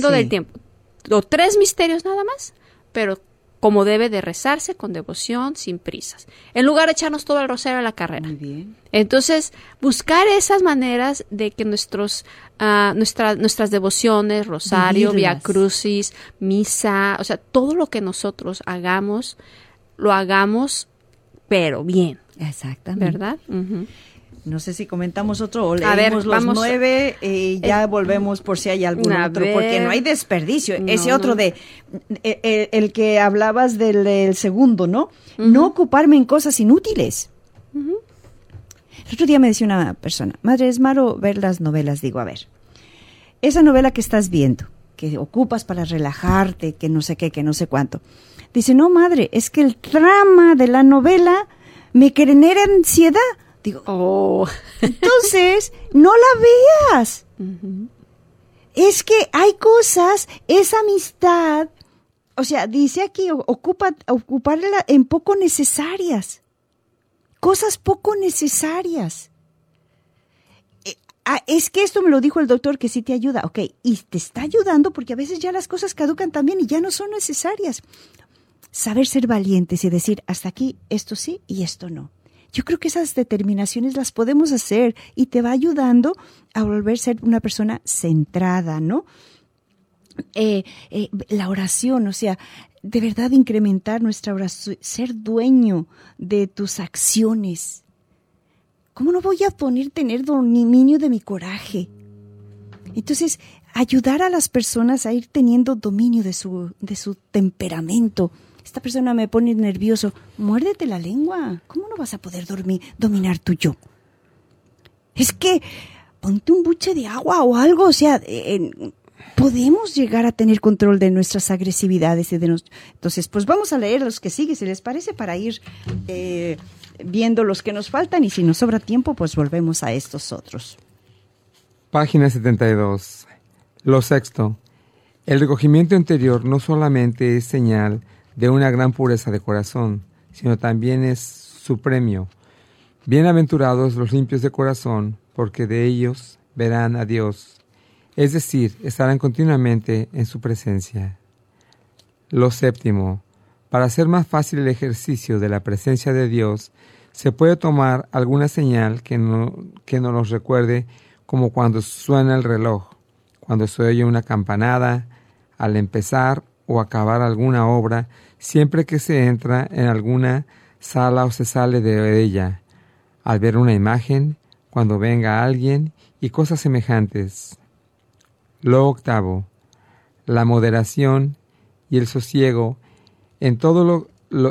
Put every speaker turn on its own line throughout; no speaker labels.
dependiendo del tiempo. O 3 misterios nada más, pero como debe de rezarse, con devoción, sin prisas. En lugar de echarnos todo el rosario a la carrera.
Muy bien.
Entonces, buscar esas maneras de que nuestras devociones, rosario,
Vivirlas.
vía crucis, misa, o sea, todo lo que nosotros hagamos, lo hagamos, pero bien,
Exactamente.
¿verdad? Uh-huh.
No sé si comentamos otro o
A ver,
leemos los 9 y ya volvemos por si hay algún
a
otro,
ver.
porque no hay desperdicio.
No,
Ese otro
no.
de el que hablabas del segundo, ¿no?
Ujú.
No ocuparme en cosas inútiles.
Ujú.
El otro día me decía una persona, madre, es malo ver las novelas. Digo, a ver, esa novela que estás viendo, que ocupas para relajarte, que no sé qué, que no sé cuánto. Dice, no, madre, es que el trama de la novela me genera ansiedad. Digo,
Oh.
entonces, no la veas.
Ujú.
Es que hay cosas, esa amistad, o sea, dice aquí, ocuparla en poco necesarias. Cosas poco necesarias. Es que esto me lo dijo el doctor que sí te ayuda. Ok, y te está ayudando porque a veces ya las cosas caducan también y ya no son necesarias. Saber ser valientes y decir, hasta aquí, esto sí y esto no. Yo creo que esas determinaciones las podemos hacer y te va ayudando a volver a ser una persona centrada, ¿no? La oración, o sea, de verdad incrementar nuestra oración, ser dueño de tus acciones. ¿Cómo no voy a tener dominio de mi coraje? Entonces, ayudar a las personas a ir teniendo dominio de su temperamento. Esta persona me pone nervioso. Muérdete la lengua. ¿Cómo no vas a poder dominar tu yo? Es que ponte un buche de agua o algo. O sea, podemos llegar a tener control de nuestras agresividades. Entonces, pues vamos a leer los que siguen, si les parece, para ir viendo los que nos faltan. Y si nos sobra tiempo, pues volvemos a estos otros.
Página 72. Lo sexto. El recogimiento interior no solamente es señal de una gran pureza de corazón, sino también es su premio. Bienaventurados los limpios de corazón, porque de ellos verán a Dios, es decir, estarán continuamente en su presencia. Lo séptimo. Para hacer más fácil el ejercicio de la presencia de Dios, se puede tomar alguna señal que nos los recuerde, como cuando suena el reloj, cuando se oye una campanada, al empezar o acabar alguna obra, siempre que se entra en alguna sala o se sale de ella, al ver una imagen, cuando venga alguien y cosas semejantes. Lo octavo, la moderación y el sosiego en todo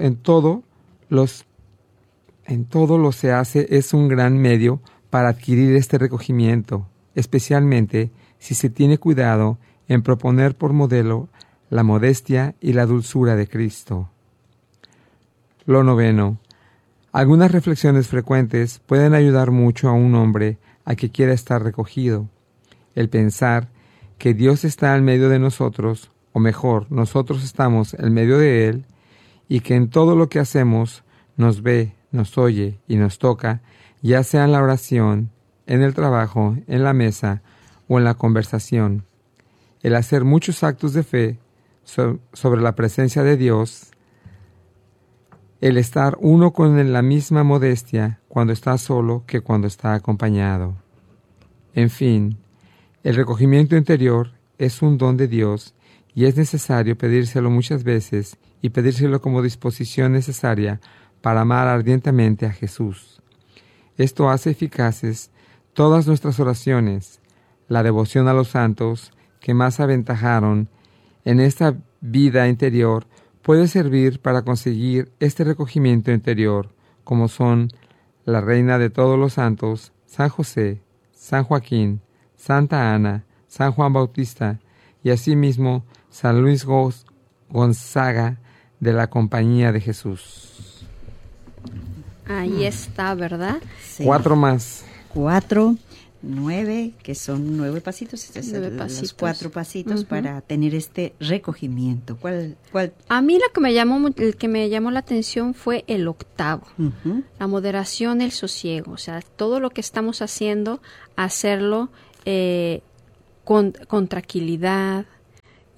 lo se hace es un gran medio para adquirir este recogimiento, especialmente si se tiene cuidado en proponer por modelo la modestia y la dulzura de Cristo. Lo noveno. Algunas reflexiones frecuentes pueden ayudar mucho a un hombre a que quiera estar recogido. El pensar que Dios está en medio de nosotros, o mejor, nosotros estamos en medio de Él, y que en todo lo que hacemos nos ve, nos oye y nos toca, ya sea en la oración, en el trabajo, en la mesa o en la conversación. El hacer muchos actos de fe sobre la presencia de Dios, el estar uno con la misma modestia cuando está solo que cuando está acompañado. En fin, el recogimiento interior es un don de Dios y es necesario pedírselo muchas veces y pedírselo como disposición necesaria para amar ardientemente a Jesús. Esto hace eficaces todas nuestras oraciones, la devoción a los santos que más aventajaron en esta vida interior puede servir para conseguir este recogimiento interior, como son la Reina de todos los santos, San José, San Joaquín, Santa Ana, San Juan Bautista y asimismo San Luis Gonzaga de la Compañía de Jesús.
Ahí está, ¿verdad?
Sí.
4 más.
4, 9, que son 9 pasitos. Estos son
9 pasitos.
los 4 pasitos
Uh-huh.
para tener este recogimiento. ¿Cuál?
A mí el que me llamó la atención fue el octavo.
Uh-huh.
La moderación, el sosiego. O sea, todo lo que estamos haciendo, hacerlo con tranquilidad,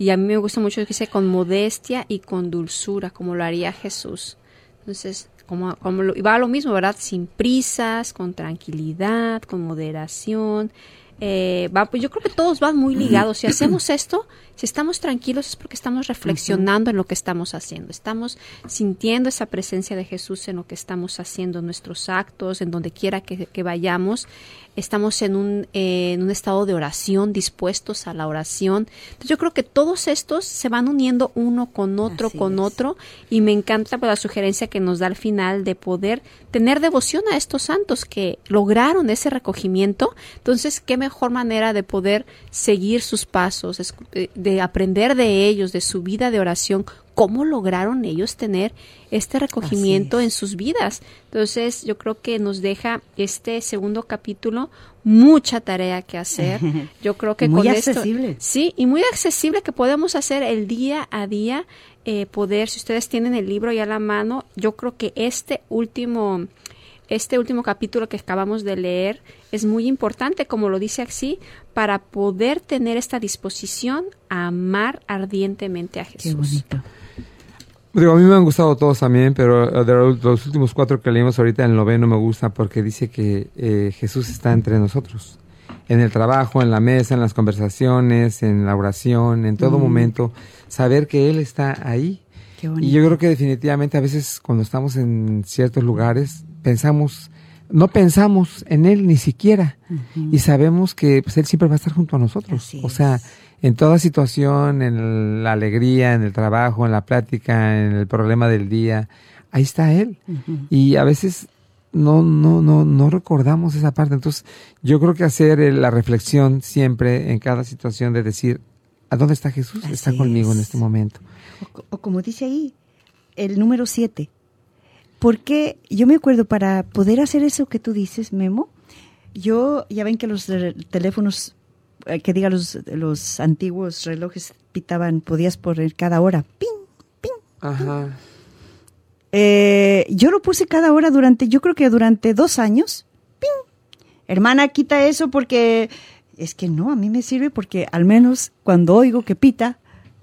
Y a mí me gusta mucho que dice con modestia y con dulzura, como lo haría Jesús. Entonces, va a lo mismo, ¿verdad? Sin prisas, con tranquilidad, con moderación. Pues yo creo que todos van muy ligados. Si hacemos esto, si estamos tranquilos es porque estamos reflexionando en lo que estamos haciendo. Estamos sintiendo esa presencia de Jesús en lo que estamos haciendo, en nuestros actos, en donde quiera que vayamos. Estamos en un estado de oración, dispuestos a la oración. Entonces yo creo que todos estos se van uniendo uno con otro, y me encanta pues, la sugerencia que nos da al final de poder tener devoción a estos santos que lograron ese recogimiento. Entonces, qué mejor manera de poder seguir sus pasos, de aprender de ellos, de su vida de oración, cómo lograron ellos tener este recogimiento en sus vidas. Entonces, yo creo que nos deja este segundo capítulo mucha tarea que hacer. Yo creo que
muy
con
accesible.
esto, sí, y muy accesible que podemos hacer el día a día, poder, si ustedes tienen el libro ya a la mano, yo creo que este último capítulo que acabamos de leer es muy importante, como lo dice así, para poder tener esta disposición a amar ardientemente a Jesús.
Qué bonito.
Digo, a mí me han gustado todos también, pero de los últimos 4 que leímos ahorita, el 9 me gusta porque dice que Jesús está entre nosotros. En el trabajo, en la mesa, en las conversaciones, en la oración, en todo momento, saber que Él está ahí.
Qué bonito.
Y yo creo que definitivamente a veces cuando estamos en ciertos lugares, no pensamos en Él ni siquiera. Y sabemos que pues, Él siempre va a estar junto a nosotros.
Así
o sea, en toda situación, en la alegría, en el trabajo, en la plática, en el problema del día, ahí está Él. Y a veces no recordamos esa parte. Entonces, yo creo que hacer la reflexión siempre en cada situación de decir, ¿a dónde está Jesús?
Así
está conmigo
es.
en este momento.
O como dice ahí, el número 7. Porque yo me acuerdo, para poder hacer eso que tú dices, Memo, ya ven que los teléfonos, que diga los antiguos relojes pitaban, podías poner cada hora, ping, ping.
Ajá.
Yo lo puse cada hora yo creo que durante 2 años, ping. Hermana, quita eso porque, es que no, a mí me sirve porque al menos cuando oigo que pita,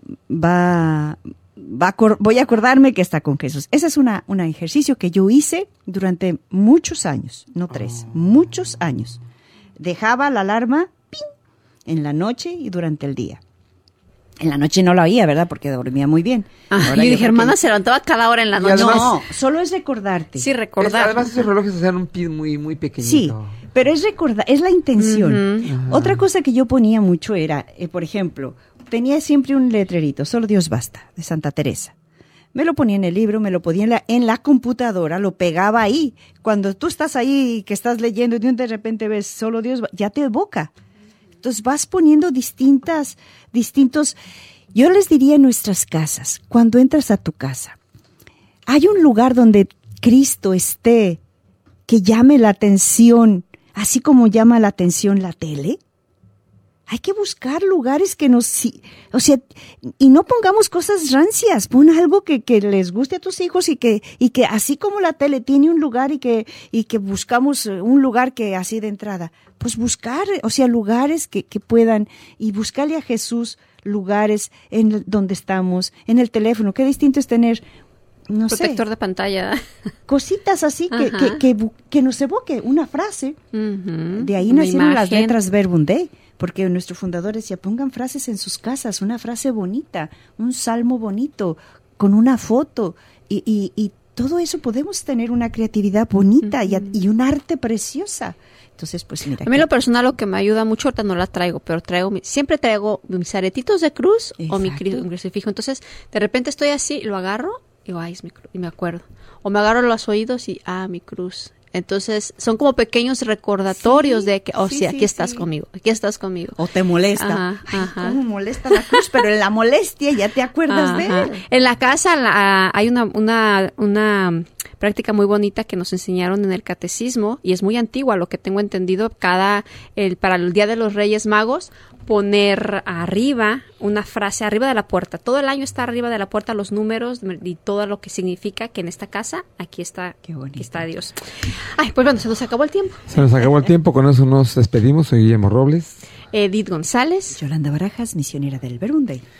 voy a acordarme que está con Jesús. Ese es un ejercicio que yo hice durante muchos años, no 3, muchos años. Dejaba la alarma ¡ping! En la noche y durante el día. En la noche no la oía, ¿verdad? Porque dormía muy bien.
Yo dije, hermana, se levantaba cada hora en la noche.
además,
no, solo es recordarte.
Sí, recordar.
Además, esos relojes hacían un pin muy, muy pequeñito.
Sí, pero es recordar, es la intención. Otra cosa que yo ponía mucho era, por ejemplo, tenía siempre un letrerito, solo Dios basta, de Santa Teresa. Me lo ponía en el libro, me lo ponía en la computadora, lo pegaba ahí. Cuando tú estás ahí, que estás leyendo y de repente ves solo Dios, ya te evoca. Entonces vas poniendo distintos. Yo les diría en nuestras casas, cuando entras a tu casa, hay un lugar donde Cristo esté, que llame la atención, así como llama la atención la tele. Hay que buscar lugares que y no pongamos cosas rancias, pon algo que les guste a tus hijos y que así como la tele tiene un lugar y que buscamos un lugar que así de entrada, pues buscar, lugares que puedan, y buscarle a Jesús lugares en donde estamos, en el teléfono. Qué distinto es tener, no
protector
sé,
de pantalla.
cositas así que nos evoque una frase. De ahí
Una
nacieron las
imagen.
letras Verbum Dei. Porque nuestro fundador decía, pongan frases en sus casas, una frase bonita, un salmo bonito, con una foto. Y todo eso podemos tener una creatividad bonita y un arte preciosa. Entonces, pues mira.
A mí lo personal lo que me ayuda mucho, ahorita no la traigo, pero siempre traigo mis aretitos de cruz o mi crucifijo. Entonces, de repente estoy así, lo agarro y digo, ay, es mi cruz, y me acuerdo. O me agarro los oídos y, mi cruz. Entonces, son como pequeños recordatorios de que, aquí estás conmigo, aquí estás conmigo.
O te molesta. ¿Cómo molesta la cruz? Pero en la molestia ya te acuerdas de él.
En la casa hay una práctica muy bonita que nos enseñaron en el catecismo, y es muy antigua, lo que tengo entendido, para el Día de los Reyes Magos, poner arriba una frase, arriba de la puerta. Todo el año está arriba de la puerta los números y todo lo que significa que en esta casa, aquí está Dios. Ay, pues bueno, se nos acabó el tiempo.
Se nos acabó el tiempo, con eso nos despedimos. Soy Guillermo Robles.
Edith González.
Yolanda Barajas, misionera del Verbum Dei.